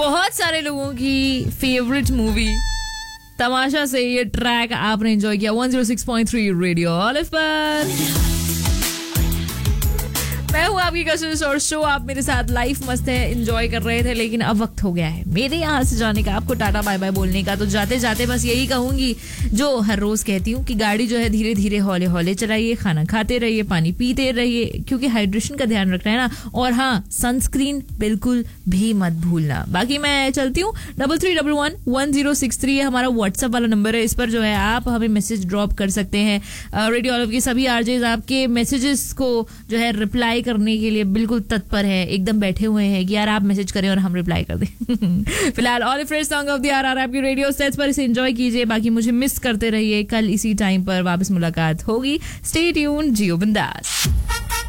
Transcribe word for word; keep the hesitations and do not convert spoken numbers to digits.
बहुत सारे लोगों की फेवरेट मूवी तमाशा से ये ट्रैक आपने एंजॉय किया one zero six point three radio olive पर। मैं हूँ आपकी कशिश और शो आप मेरे साथ लाइफ मस्त है एंजॉय कर रहे थे, लेकिन अब वक्त हो गया है मेरे यहाँ से जाने का, आपको टाटा बाय बाय बोलने का। तो जाते जाते बस यही कहूंगी जो हर रोज कहती हूँ कि गाड़ी जो है धीरे धीरे हौले हौले चलाइए, खाना खाते रहिए, पानी पीते रहिए, क्योंकि हाइड्रेशन का ध्यान रखना है ना। और हाँ, सनस्क्रीन बिल्कुल भी मत भूलना। बाकी मैं चलती हूँ। Double three double one one zero six three हमारा व्हाट्सएप वाला नंबर है, इस पर जो है आप हमें मैसेज ड्रॉप कर सकते हैं। रेडियो ऑलिव के सभी आरजेज आपके मैसेजेस को जो है रिप्लाई करने के लिए बिल्कुल तत्पर है, एकदम बैठे हुए हैं कि यार आप मैसेज करें और हम रिप्लाई कर दें। फिलहाल olive fresh song of the our आ रहा है आपकी रेडियो सेट्स पर, इसे एंजॉय कीजिए। बाकी मुझे मिस करते रहिए, कल इसी टाइम पर वापस मुलाकात होगी। स्टे ट्यून्ड, जियो बिंदास।